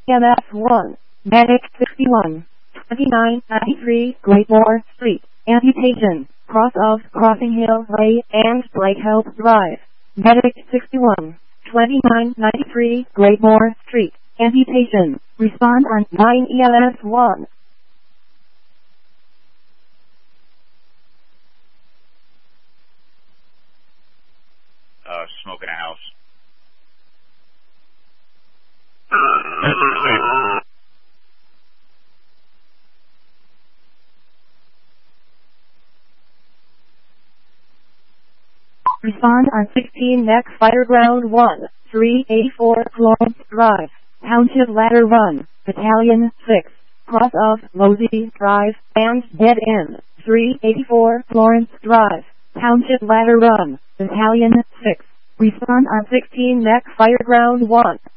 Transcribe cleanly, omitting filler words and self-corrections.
EMS1, Medic 61, 2993 Greatmore Street, amputation, cross of Crossing Hill Way and Blake Health Drive. Medic 61, 2993 Greatmore Street, amputation, respond on 9 EMS1. Smoke in a house. Respond on 16 Neck Fireground 1, 384 Florence Drive, Township Ladder Run, Battalion 6, cross of Losey Drive, and dead end, 384 Florence Drive, Township Ladder Run, Battalion 6. Respond on 16 Neck Fireground 1.